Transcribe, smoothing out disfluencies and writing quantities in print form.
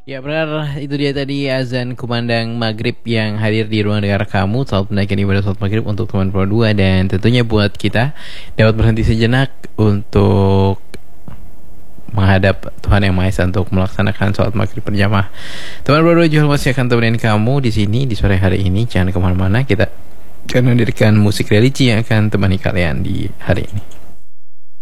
Ya benar, itu dia tadi azan kumandang maghrib yang hadir di ruang dengar kamu. Selamat menunaikan ibadah sholat maghrib untuk teman Pro 2. Dan tentunya buat kita dapat berhenti sejenak untuk menghadap Tuhan Yang Maha Esa untuk melaksanakan sholat maghrib berjamaah. Teman Pro 2 juga masih akan temenin kamu di sini di sore hari ini. Jangan kemana-mana, kita akan menghadirkan musik religi yang akan temani kalian di hari ini.